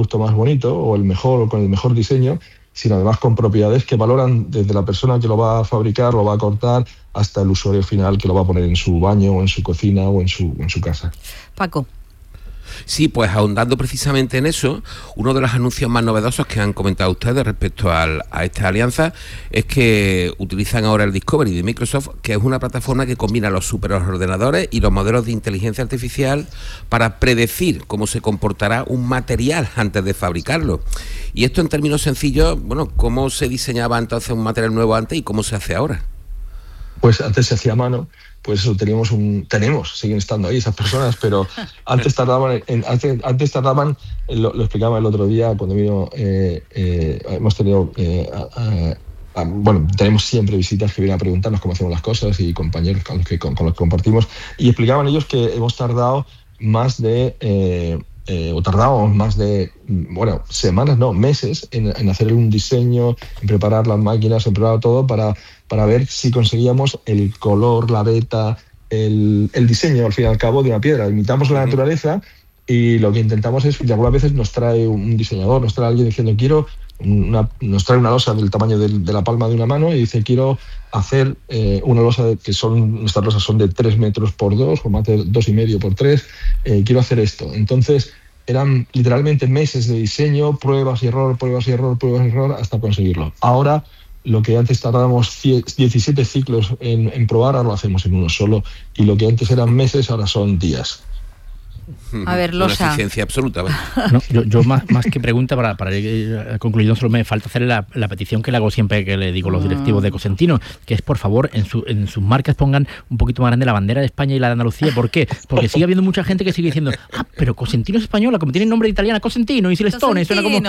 producto más bonito o el mejor o con el mejor diseño, sino además con propiedades que valoran desde la persona que lo va a fabricar, lo va a cortar, hasta el usuario final que lo va a poner en su baño o en su cocina o en su casa. Paco. Sí, pues ahondando precisamente en eso, uno de los anuncios más novedosos que han comentado ustedes respecto a esta alianza es que utilizan ahora el Discovery de Microsoft, que es una plataforma que combina los superordenadores y los modelos de inteligencia artificial para predecir cómo se comportará un material antes de fabricarlo. Y esto en términos sencillos, bueno, ¿cómo se diseñaba entonces un material nuevo antes y cómo se hace ahora? Pues antes se hacía a mano, pues eso siguen estando ahí esas personas, pero antes tardaban, lo explicaba el otro día cuando vino, hemos tenido, tenemos siempre visitas que vienen a preguntarnos cómo hacemos las cosas y compañeros con los que compartimos, y explicaban ellos que hemos tardado más de... tardábamos más de, semanas, no, meses en hacer un diseño, en preparar las máquinas, en preparar todo para ver si conseguíamos el color, la veta, el diseño, al fin y al cabo, de una piedra. Imitamos la naturaleza y lo que intentamos es, y algunas veces nos trae un diseñador, nos trae alguien diciendo, nos trae una losa del tamaño de la palma de una mano y dice, quiero hacer una losa nuestras losas son de 3 metros por 2 o más de 2,5 por 3, quiero hacer esto. Entonces eran literalmente meses de diseño, pruebas y error, hasta conseguirlo. Ahora, lo que antes tardábamos 17 ciclos en probar, ahora lo hacemos en uno solo, y lo que antes eran meses, ahora son días. A ver, Losa. Una eficiencia absoluta. No, yo más que pregunta, para ir concluyendo, solo me falta hacer la petición que le hago siempre que le digo a los directivos de Cosentino, que es, por favor, en sus marcas pongan un poquito más grande la bandera de España y la de Andalucía. ¿Por qué? Porque sigue habiendo mucha gente que sigue diciendo, pero Cosentino es española, como tiene nombre de italiana, Cosentino, y Silestone, suena como...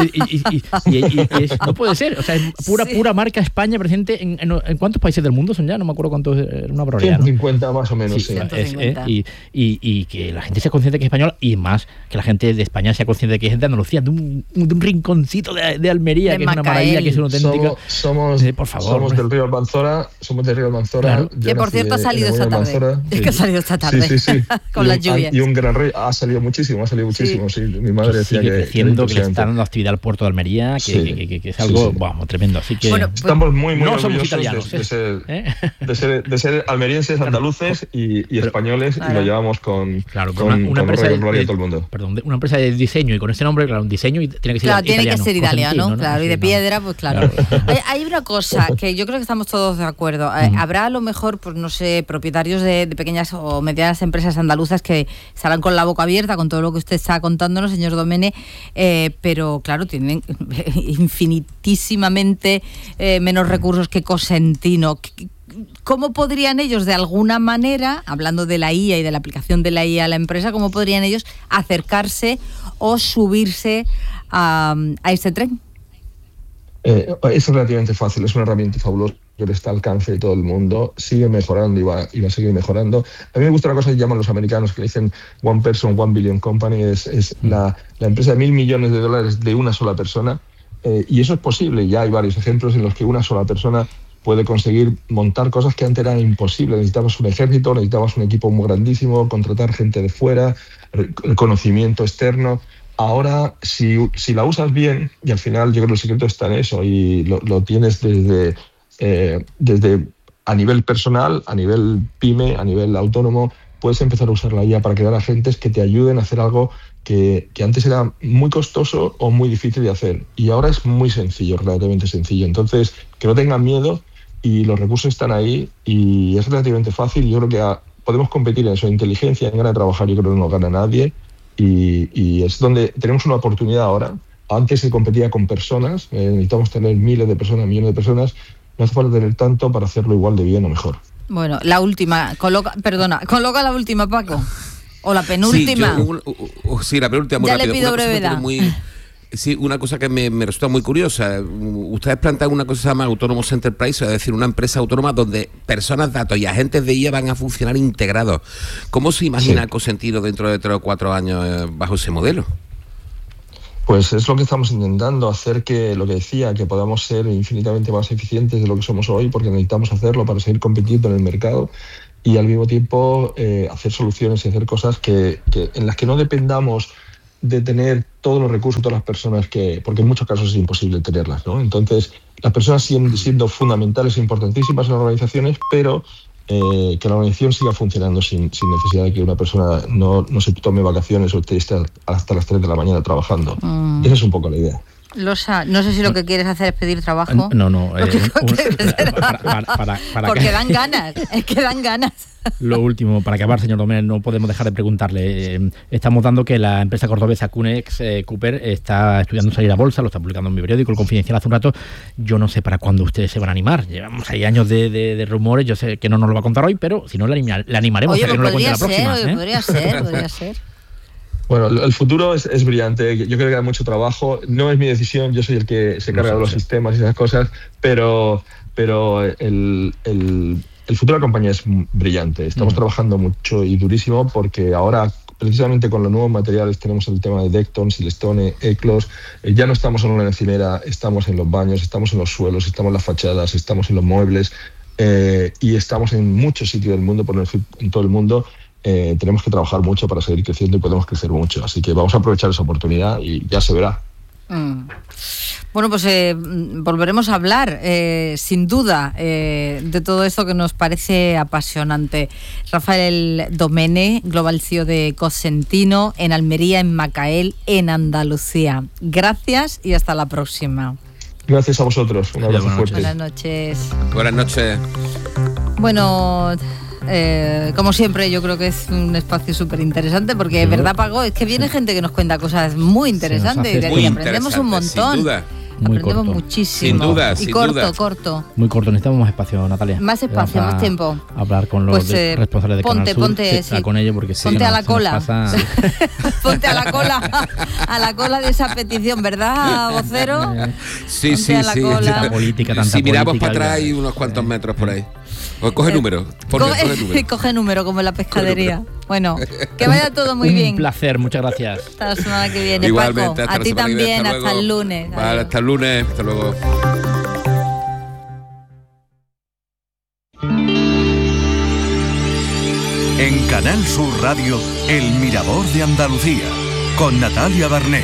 No puede ser, o sea, es pura marca España presente en ¿cuántos países del mundo son ya? No me acuerdo cuántos, una barbaridad, ¿no? 150 más o menos, sí. Y que la gente sea consciente que es española, y más que la gente de España sea consciente de que es de Andalucía, de un rinconcito de Almería, que Macael, es una maravilla, que es un auténtico... Por favor, somos del río Almanzora, claro. Que por cierto ha salido esta tarde. Es que ha salido esta tarde. Sí. Con las lluvias. Y un gran río, ha salido muchísimo, sí. Mi madre decía que creciendo, que le está dando actividad al puerto de Almería, que es algo tremendo. Así que estamos muy no orgullosos somos italianos, de ser almerienses, andaluces y españoles, y lo llevamos con una empresa de gloria a todo el mundo. Perdón, una empresa de diseño y con ese nombre, claro, un diseño, y tiene que ser italiano. Tiene que ser italiano, claro, y de piedra, pues claro. Hay una cosa que yo creo que estamos todos de acuerdo. Habrá a lo mejor, pues no sé, propietarios de pequeñas o medianas empresas andaluzas que estarán con la boca abierta con todo lo que usted está contándonos, señor Domene, pero claro, tienen infinitísimamente menos recursos que Cosentino. ¿Cómo podrían ellos, de alguna manera, hablando de la IA y de la aplicación de la IA a la empresa, cómo podrían ellos acercarse o subirse a este tren? Es relativamente fácil, es una herramienta fabulosa que está al alcance de todo el mundo, sigue mejorando y va a seguir mejorando. A mí me gusta una cosa que llaman los americanos, que le dicen One Person, One Billion Company, es la empresa de $1.000 millones de una sola persona, y eso es posible. Ya hay varios ejemplos en los que una sola persona puede conseguir montar cosas que antes eran imposibles. Necesitamos un ejército, necesitamos un equipo muy grandísimo, contratar gente de fuera, conocimiento externo. Ahora, si la usas bien, y al final yo creo que el secreto está en eso, y lo tienes desde a nivel personal, a nivel pyme, a nivel autónomo, puedes empezar a usar la IA para crear agentes que te ayuden a hacer algo que antes era muy costoso o muy difícil de hacer. Y ahora es muy sencillo, relativamente sencillo. Entonces, que no tengan miedo, y los recursos están ahí, y es relativamente fácil. Yo creo que podemos competir en eso, inteligencia, en ganas de trabajar, yo creo que no gana nadie. Y es donde tenemos una oportunidad ahora. Antes se competía con personas, necesitamos tener miles de personas, millones de personas. No hace falta tener tanto para hacerlo igual de bien o mejor. Bueno, la última, coloca la última, Paco. O la penúltima. Sí, la penúltima. Ya le pido brevedad. Sí, una cosa que me resulta muy curiosa. Ustedes plantean una cosa que se llama Autonomous Enterprise, es decir, una empresa autónoma donde personas, datos y agentes de IA van a funcionar integrados. ¿Cómo se imagina Cosentino dentro de 3 o 4 años bajo ese modelo? Pues es lo que estamos intentando, hacer que, lo que decía, que podamos ser infinitamente más eficientes de lo que somos hoy, porque necesitamos hacerlo para seguir compitiendo en el mercado, y al mismo tiempo hacer soluciones y hacer cosas en las que no dependamos de tener todos los recursos, todas las personas porque en muchos casos es imposible tenerlas, ¿no? Entonces, las personas siguen siendo fundamentales e importantísimas en las organizaciones, pero que la organización siga funcionando sin necesidad de que una persona no se tome vacaciones o esté hasta las 3 de la mañana trabajando. Esa es un poco la idea. Losa, no sé si lo que quieres hacer es pedir trabajo. No. Porque dan ganas, es que dan ganas. Lo último, para acabar, señor Domènech, no podemos dejar de preguntarle. Estamos dando que la empresa cordobesa Cunex Cooper está estudiando salir a bolsa, lo está publicando en mi periódico, El Confidencial, hace un rato. Yo no sé para cuándo ustedes se van a animar. Llevamos ahí años de rumores, yo sé que no nos lo va a contar hoy, pero si no, le animaremos. Oye, a que no lo cuente la próxima. Podría ser. Bueno, el futuro es brillante. Yo creo que hay mucho trabajo. No es mi decisión, yo soy el que se carga de los sistemas y esas cosas, pero el futuro de la compañía es brillante. Estamos trabajando mucho y durísimo porque ahora, precisamente con los nuevos materiales, tenemos el tema de Decton, Silestone, Eclos. Ya no estamos en una encimera, estamos en los baños, estamos en los suelos, estamos en las fachadas, estamos en los muebles y estamos en muchos sitios del mundo, por no decir en todo el mundo. Tenemos que trabajar mucho para seguir creciendo y podemos crecer mucho. Así que vamos a aprovechar esa oportunidad y ya se verá. Bueno, pues volveremos a hablar, sin duda, de todo esto que nos parece apasionante. Rafael Domènech, Global CEO de Cosentino, en Almería, en Macael, en Andalucía. Gracias y hasta la próxima. Gracias a vosotros. Un abrazo fuerte. Buenas noches. Buenas noches. Bueno, como siempre, yo creo que es un espacio súper interesante porque, ¿verdad, Paco? Es que viene gente que nos cuenta cosas muy interesantes y de aquí aprendemos un montón. Sin duda. Aprendemos muchísimo. Sin duda, y sin corto, duda. corto. Muy corto, necesitamos más espacio, Natalia. Más espacio, más tiempo. Hablar con los responsables de Canal Sur. Ponte, con ellos porque ponte a la cola. Ponte a la cola de esa petición, ¿verdad, vocero? Sí. Tanta política, si miramos política, para atrás hay unos cuantos metros por ahí. O coge número. Coge número, como en la pescadería. Bueno, que vaya todo muy bien. Un placer, muchas gracias. Hasta la semana que viene, Igualmente, Paco. A ti también, hasta el lunes. Vale, hasta el lunes. Hasta luego. En Canal Sur Radio, El Mirador de Andalucía, con Natalia Barnés.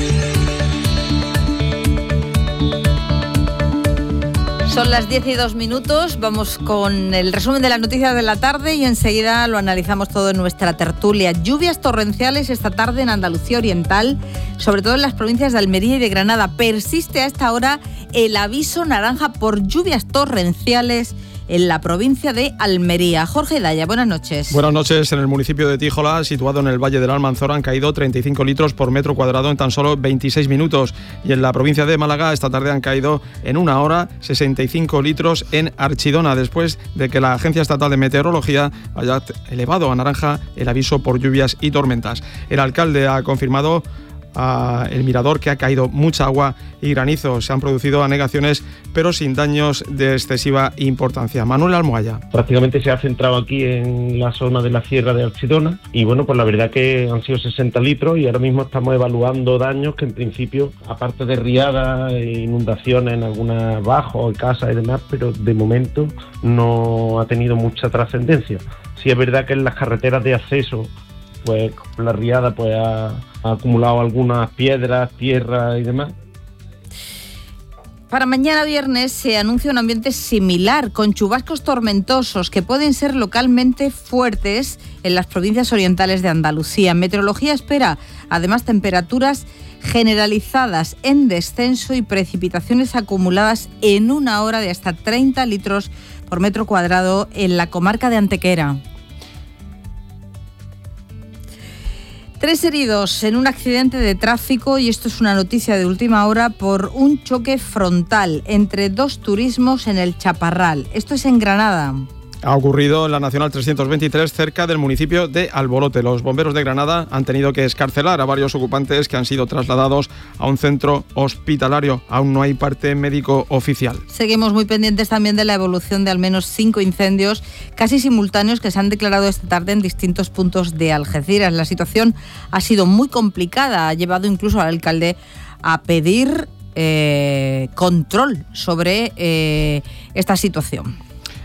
Son las 10:02, vamos con el resumen de las noticias de la tarde y enseguida lo analizamos todo en nuestra tertulia. Lluvias torrenciales esta tarde en Andalucía Oriental, sobre todo en las provincias de Almería y de Granada. Persiste a esta hora el aviso naranja por lluvias torrenciales en la provincia de Almería. Jorge Daya, buenas noches. Buenas noches. En el municipio de Tíjola, situado en el Valle del Almanzora, han caído 35 litros por metro cuadrado en tan solo 26 minutos. Y en la provincia de Málaga, esta tarde han caído en una hora 65 litros en Archidona, después de que la Agencia Estatal de Meteorología haya elevado a naranja el aviso por lluvias y tormentas. El alcalde ha confirmado a El Mirador que ha caído mucha agua y granizo. Se han producido anegaciones, pero sin daños de excesiva importancia. Manuel Almohaya. Prácticamente se ha centrado aquí en la zona de la Sierra de Archidona y bueno, pues la verdad que han sido 60 litros y ahora mismo estamos evaluando daños que en principio, aparte de riadas e inundaciones en algunas bajos, casas y demás, pero de momento no ha tenido mucha trascendencia. Sí es verdad que en las carreteras de acceso, pues la riada pues ha acumulado algunas piedras, tierra y demás. Para mañana viernes se anuncia un ambiente similar, con chubascos tormentosos que pueden ser localmente fuertes en las provincias orientales de Andalucía. Meteorología espera además temperaturas generalizadas en descenso y precipitaciones acumuladas en una hora de hasta 30 litros por metro cuadrado en la comarca de Antequera. 3 heridos en un accidente de tráfico, y esto es una noticia de última hora, por un choque frontal entre 2 turismos en el Chaparral. Esto es en Granada. Ha ocurrido en la Nacional 323, cerca del municipio de Alborote. Los bomberos de Granada han tenido que excarcelar a varios ocupantes que han sido trasladados a un centro hospitalario. Aún no hay parte médico oficial. Seguimos muy pendientes también de la evolución de al menos 5 incendios casi simultáneos que se han declarado esta tarde en distintos puntos de Algeciras. La situación ha sido muy complicada, ha llevado incluso al alcalde a pedir control sobre esta situación.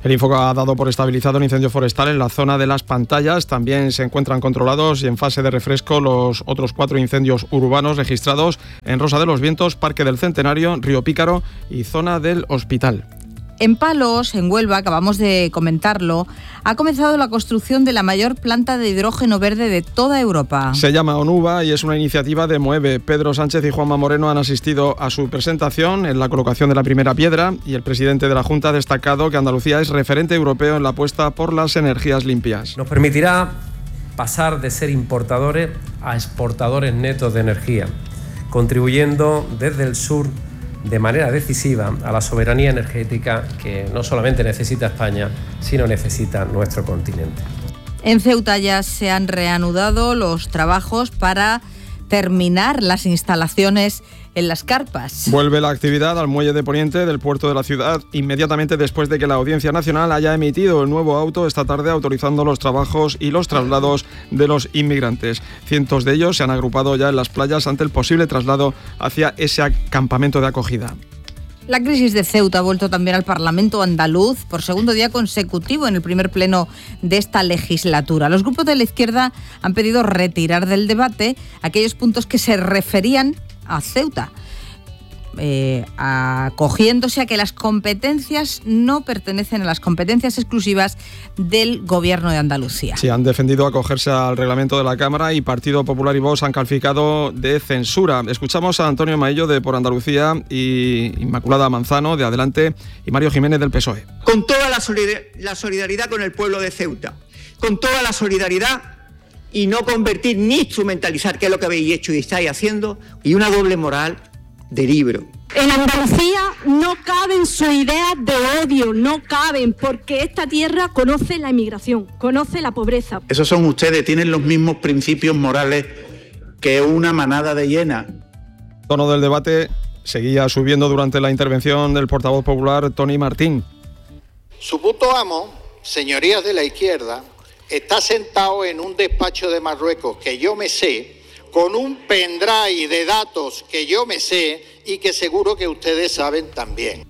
El Infoca ha dado por estabilizado el incendio forestal en la zona de Las Pantallas. También se encuentran controlados y en fase de refresco los otros 4 incendios urbanos registrados en Rosa de los Vientos, Parque del Centenario, Río Pícaro y zona del Hospital. En Palos, en Huelva, acabamos de comentarlo, ha comenzado la construcción de la mayor planta de hidrógeno verde de toda Europa. Se llama ONUVA y es una iniciativa de Moeve. Pedro Sánchez y Juanma Moreno han asistido a su presentación en la colocación de la primera piedra y el presidente de la Junta ha destacado que Andalucía es referente europeo en la apuesta por las energías limpias. Nos permitirá pasar de ser importadores a exportadores netos de energía, contribuyendo desde el sur de manera decisiva a la soberanía energética que no solamente necesita España, sino necesita nuestro continente. En Ceuta ya se han reanudado los trabajos para terminar las instalaciones en las carpas. Vuelve la actividad al muelle de Poniente del puerto de la ciudad inmediatamente después de que la Audiencia Nacional haya emitido el nuevo auto esta tarde autorizando los trabajos y los traslados de los inmigrantes. Cientos de ellos se han agrupado ya en las playas ante el posible traslado hacia ese campamento de acogida. La crisis de Ceuta ha vuelto también al Parlamento andaluz por segundo día consecutivo en el primer pleno de esta legislatura. Los grupos de la izquierda han pedido retirar del debate aquellos puntos que se referían a Ceuta, acogiéndose a que las competencias no pertenecen a las competencias exclusivas del Gobierno de Andalucía. Sí, han defendido acogerse al reglamento de la Cámara y Partido Popular y Vox han calificado de censura. Escuchamos a Antonio Maillo de Por Andalucía y Inmaculada Manzano de Adelante y Mario Jiménez del PSOE. Con toda la solidaridad con el pueblo de Ceuta, con toda la solidaridad y no convertir ni instrumentalizar, que es lo que habéis hecho y estáis haciendo, y una doble moral de libro. En Andalucía no caben sus ideas de odio, no caben, porque esta tierra conoce la inmigración, conoce la pobreza. Esos son ustedes, tienen los mismos principios morales que una manada de hienas. El tono del debate seguía subiendo durante la intervención del portavoz popular Tony Martín. Su puto amo, señorías de la izquierda, está sentado en un despacho de Marruecos que yo me sé, con un pendrive de datos que yo me sé y que seguro que ustedes saben también.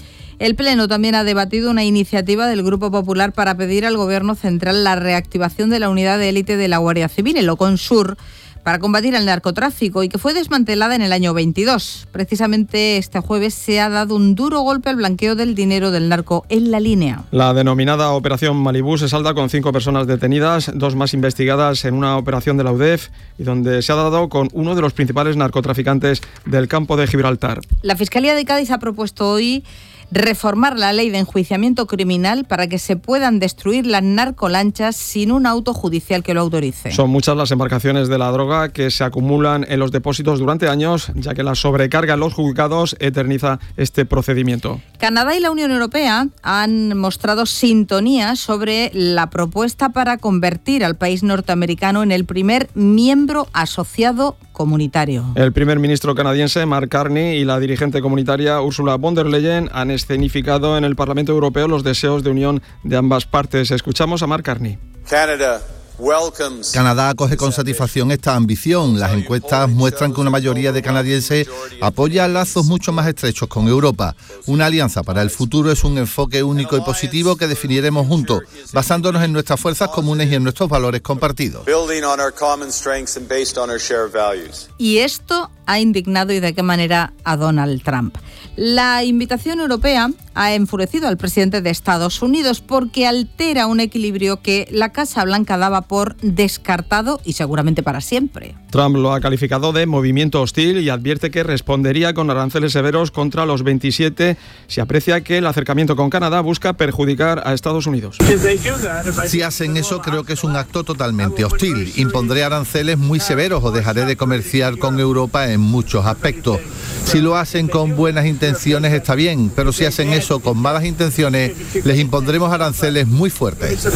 El Pleno también ha debatido una iniciativa del Grupo Popular para pedir al Gobierno central la reactivación de la unidad de élite de la Guardia Civil, el Oconsur, para combatir el narcotráfico y que fue desmantelada en el año 22. Precisamente este jueves se ha dado un duro golpe al blanqueo del dinero del narco en la línea. La denominada Operación Malibú se salda con 5 personas detenidas, 2 más investigadas en una operación de la UDEF y donde se ha dado con uno de los principales narcotraficantes del campo de Gibraltar. La Fiscalía de Cádiz ha propuesto hoy reformar la ley de enjuiciamiento criminal para que se puedan destruir las narcolanchas sin un auto judicial que lo autorice. Son muchas las embarcaciones de la droga que se acumulan en los depósitos durante años, ya que la sobrecarga en los juzgados eterniza este procedimiento. Canadá y la Unión Europea han mostrado sintonía sobre la propuesta para convertir al país norteamericano en el primer miembro asociado comunitario. El primer ministro canadiense Mark Carney y la dirigente comunitaria Ursula von der Leyen han escenificado en el Parlamento Europeo los deseos de unión de ambas partes. Escuchamos a Mark Carney. Canadá acoge con satisfacción esta ambición. Las encuestas muestran que una mayoría de canadienses apoya lazos mucho más estrechos con Europa. Una alianza para el futuro es un enfoque único y positivo que definiremos juntos, basándonos en nuestras fuerzas comunes y en nuestros valores compartidos. Y esto ha indignado y de qué manera a Donald Trump. La invitación europea ha enfurecido al presidente de Estados Unidos porque altera un equilibrio que la Casa Blanca daba por descartado y seguramente para siempre. Trump lo ha calificado de movimiento hostil y advierte que respondería con aranceles severos contra los 27 si aprecia que el acercamiento con Canadá busca perjudicar a Estados Unidos. Si hacen eso, creo que es un acto totalmente hostil. Impondré aranceles muy severos o dejaré de comerciar con Europa en muchos aspectos. Si lo hacen con buenas intenciones está bien, pero si hacen eso con malas intenciones, les impondremos aranceles muy fuertes.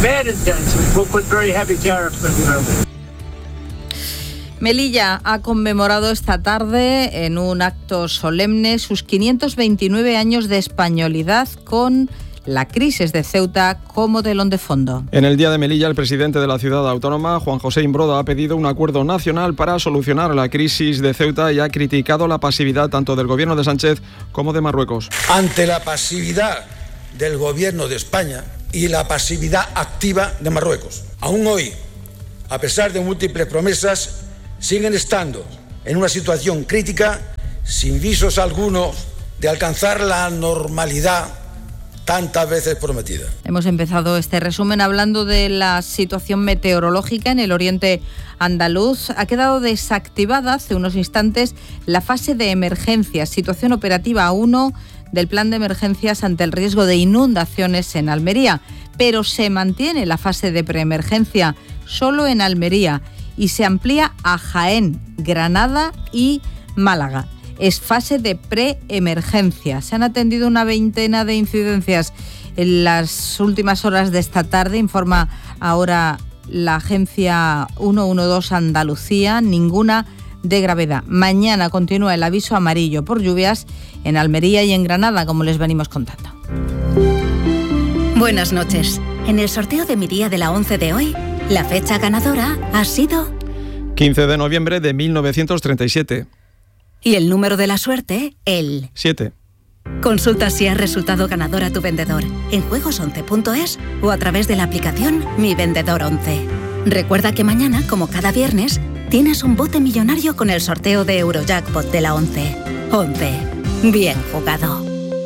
Melilla ha conmemorado esta tarde en un acto solemne sus 529 años de españolidad con la crisis de Ceuta como telón de fondo. En el Día de Melilla, el presidente de la ciudad autónoma, Juan José Imbroda, ha pedido un acuerdo nacional para solucionar la crisis de Ceuta y ha criticado la pasividad tanto del gobierno de Sánchez como de Marruecos. Ante la pasividad del gobierno de España y la pasividad activa de Marruecos. Aún hoy, a pesar de múltiples promesas, siguen estando en una situación crítica, sin visos algunos de alcanzar la normalidad tantas veces prometida. Hemos empezado este resumen hablando de la situación meteorológica en el oriente andaluz. Ha quedado desactivada hace unos instantes la fase de emergencia, situación operativa 1 del plan de emergencias ante el riesgo de inundaciones en Almería, pero se mantiene la fase de preemergencia solo en Almería y se amplía a Jaén, Granada y Málaga. Es fase de preemergencia. Se han atendido una veintena de incidencias en las últimas horas de esta tarde, informa ahora la agencia 112 Andalucía, ninguna de gravedad. Mañana continúa el aviso amarillo por lluvias en Almería y en Granada, como les venimos contando. Buenas noches. En el sorteo de mi día de la 11 de hoy, la fecha ganadora ha sido 15 de noviembre de 1937. Y el número de la suerte, el 7. Consulta si has resultado ganador a tu vendedor en juegos11.es o a través de la aplicación Mi Vendedor 11. Recuerda que mañana, como cada viernes, tienes un bote millonario con el sorteo de Eurojackpot de la 11. 11. Bien jugado.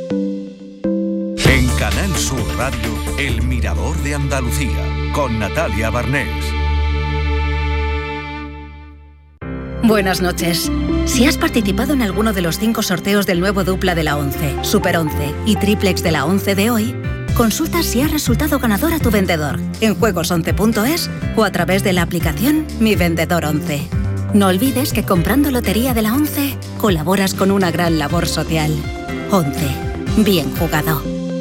En Canal Sur Radio, El Mirador de Andalucía, con Natalia Barnés. Buenas noches. Si has participado en alguno de los 5 sorteos del nuevo dupla de la 11, Super 11 y Triplex de la 11 de hoy, consulta si has resultado ganador a tu vendedor en juegos11.es o a través de la aplicación Mi Vendedor 11. No olvides que comprando Lotería de la 11 colaboras con una gran labor social. 11. Bien jugado.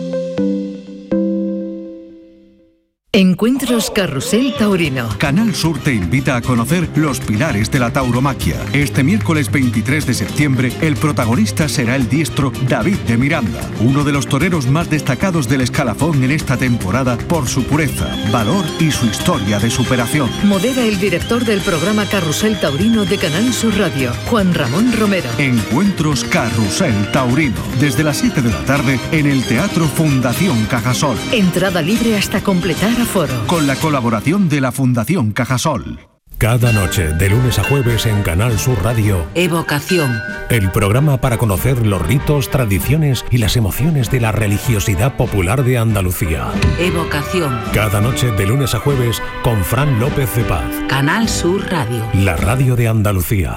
Encuentros Carrusel Taurino. Canal Sur te invita a conocer los pilares de la tauromaquia. Este miércoles 23 de septiembre, el protagonista será el diestro David de Miranda, uno de los toreros más destacados del escalafón en esta temporada por su pureza, valor y su historia de superación. Modera el director del programa Carrusel Taurino de Canal Sur Radio, Juan Ramón Romero. Encuentros Carrusel Taurino, desde las 7 de la tarde en el Teatro Fundación Cajasol. Entrada libre hasta completar aforo. Con la colaboración de la Fundación Cajasol. Cada noche, de lunes a jueves en Canal Sur Radio, Evocación. El programa para conocer los ritos, tradiciones y las emociones de la religiosidad popular de Andalucía. Evocación. Cada noche, de lunes a jueves, con Fran López de Paz. Canal Sur Radio. La radio de Andalucía.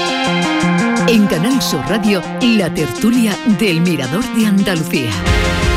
En Canal Sur Radio, la tertulia del Mirador de Andalucía.